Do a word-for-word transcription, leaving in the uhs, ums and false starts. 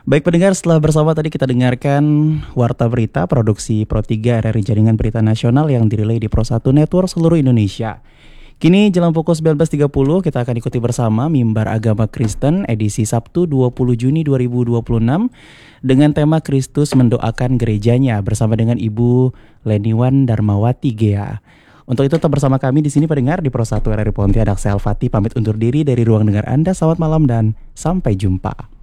Baik pendengar, setelah bersama tadi kita dengarkan Warta Berita Produksi Pro tiga dari Jaringan Berita Nasional yang dirilai di Pro satu Network seluruh Indonesia. Kini jelang pukul sembilan belas tiga puluh kita akan ikuti bersama Mimbar Agama Kristen edisi Sabtu dua puluh Juni dua ribu dua puluh enam dengan tema Kristus Mendoakan Gerejanya bersama dengan Ibu Leniwan Darmawati Gea. Untuk itu tetap bersama kami di sini pendengar di Pro satu R R I Pontianak. Saya Al-Fatih pamit undur diri dari ruang dengar Anda. Selamat malam dan sampai jumpa.